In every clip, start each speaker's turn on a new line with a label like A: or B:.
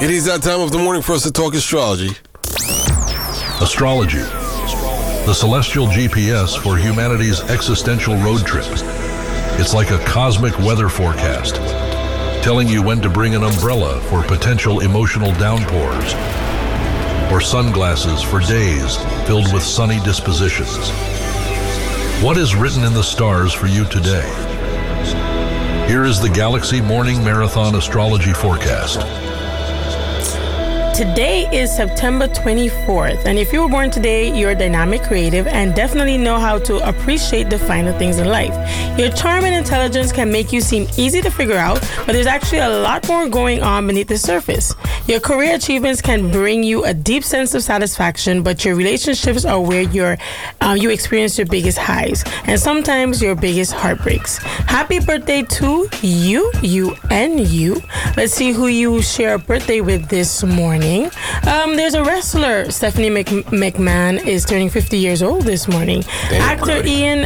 A: It is that time of the morning for us to talk astrology.
B: Astrology, the celestial GPS for humanity's existential road trip. It's like a cosmic weather forecast, telling you when to bring an umbrella for potential emotional downpours, or sunglasses for days filled with sunny dispositions. What is written in the stars for you today? Here is the Galaxy Morning Marathon Astrology Forecast.
C: Today is September 24th, and if you were born today, you're dynamic, creative, and definitely know how to appreciate the finer things in life. Your charm and intelligence can make you seem easy to figure out, but there's actually a lot more going on beneath the surface. Your career achievements can bring you a deep sense of satisfaction, but your relationships are where you experience your biggest highs and sometimes your biggest heartbreaks. Happy birthday to you and you. Let's see who you share a birthday with this morning. There's a wrestler, Stephanie McMahon, is turning 50 years old this morning. Actor Ian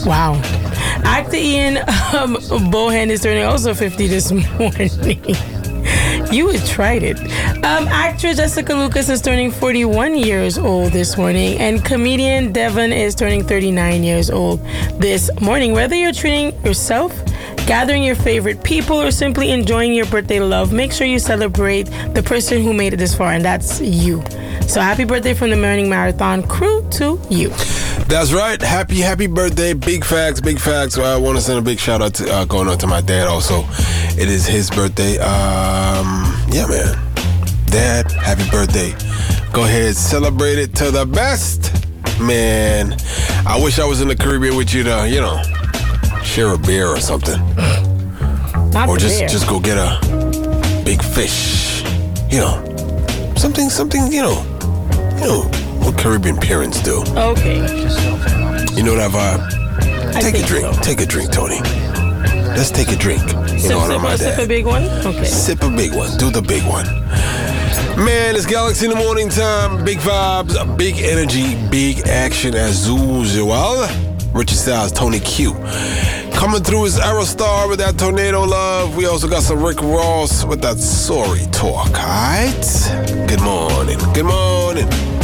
C: Bohan is turning also 50 this morning. You had tried it. Actress Jessica Lucas is turning 41 years old this morning, and comedian Devon is turning 39 years old this morning. Whether you're treating yourself, gathering your favorite people, or simply enjoying your birthday love, make sure you celebrate the person who made it this far, and that's you. So happy birthday from the Morning Marathon crew to you.
A: That's right. Happy birthday. Big facts. I want to send a big shout out to, going out to my dad also. It is his birthday. Yeah, man. Dad, happy birthday. Go ahead, celebrate it to the best. Man, I wish I was in the Caribbean with you to, share a beer or something. Or just go get a big fish. Something, what Caribbean parents do.
C: Okay.
A: You know that vibe? Take a drink. So. Take a drink, Tony. Let's take a drink.
C: Sip a big one? Okay.
A: Sip a big one. Do the big one. Man, it's Galaxy in the morning time. Big vibes, big energy, big action as usual. Richard Styles, Tony Q. Coming through is Aerostar with that Tornado Love. We also got some Rick Ross with that Sorry Talk, alright? Good morning.